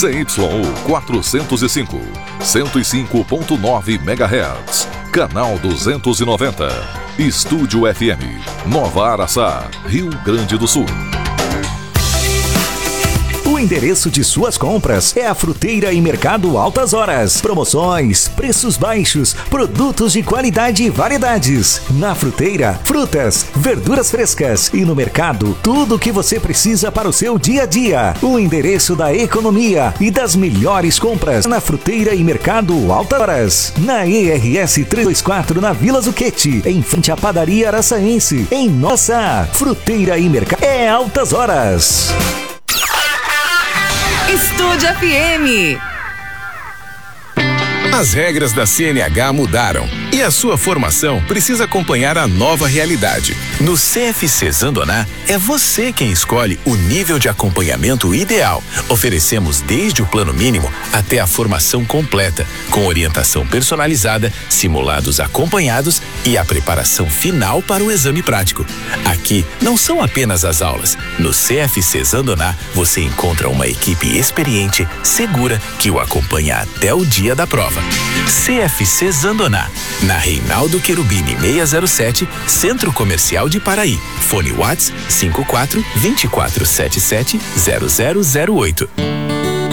CYU 405, 105.9 MHz. Canal 290. Estúdio FM, Nova Araçá, Rio Grande do Sul. O endereço de suas compras é a Fruteira e Mercado Altas Horas. Promoções, preços baixos, produtos de qualidade e variedades. Na Fruteira, frutas, verduras frescas e no mercado, tudo o que você precisa para o seu dia a dia. O endereço da economia e das melhores compras na Fruteira e Mercado Altas Horas. Na ERS 324, na Vila Zucchetti, em frente à Padaria Araçaense, em nossa Fruteira e Mercado é Altas Horas. Estúdio FM. As regras da CNH mudaram e a sua formação precisa acompanhar a nova realidade. No CFC Zandoná, é você quem escolhe o nível de acompanhamento ideal. Oferecemos desde o plano mínimo até a formação completa, com orientação personalizada, simulados acompanhados e a preparação final para o exame prático. Aqui não são apenas as aulas. No CFC Zandoná, você encontra uma equipe experiente, segura, que o acompanha até o dia da prova. CFC Zandoná, na Reinaldo Querubini 607, Centro Comercial de Paraí. Fone WhatsApp 54 2477 0008.